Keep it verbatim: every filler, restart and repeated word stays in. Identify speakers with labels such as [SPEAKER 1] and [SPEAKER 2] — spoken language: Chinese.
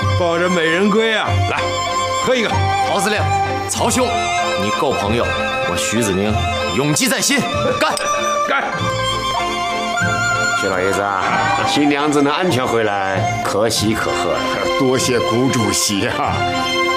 [SPEAKER 1] 抱着美人归啊！来，喝一个。
[SPEAKER 2] 曹司令，曹兄，你够朋友，我徐子宁永记在心。干，
[SPEAKER 1] 干！
[SPEAKER 3] 薛老爷子啊，新娘子能安全回来，可喜可贺了。
[SPEAKER 4] 多谢谷主席啊！